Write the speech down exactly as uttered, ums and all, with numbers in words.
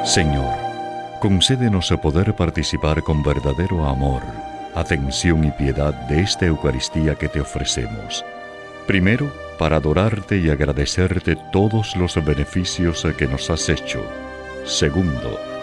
Señor, concédenos a poder participar con verdadero amor, atención y piedad de esta Eucaristía que te ofrecemos. Primero, para adorarte y agradecerte todos los beneficios que nos has hecho. Segundo,